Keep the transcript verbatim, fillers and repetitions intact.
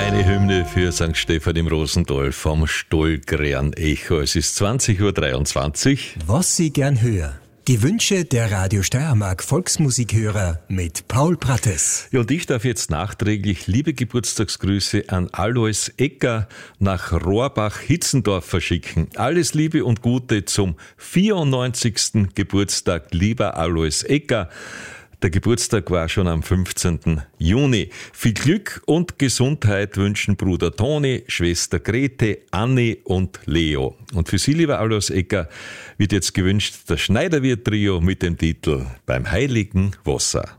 Eine Hymne für Sankt Stephan im Rosental vom Stollgräern Echo. Es ist zwanzig Uhr dreiundzwanzig. Was Sie gern hören. Die Wünsche der Radio Steiermark Volksmusikhörer mit Paul Prattes. Ja, und ich darf jetzt nachträglich liebe Geburtstagsgrüße an Alois Ecker nach Rohrbach-Hitzendorf verschicken. Alles Liebe und Gute zum vierundneunzigsten Geburtstag, lieber Alois Ecker. Der Geburtstag war schon am fünfzehnten Juni. Viel Glück und Gesundheit wünschen Bruder Toni, Schwester Grete, Anni und Leo. Und für Sie, lieber Alois Ecker, wird jetzt gewünscht das Schneiderwirt-Trio mit dem Titel Beim heiligen Wasser.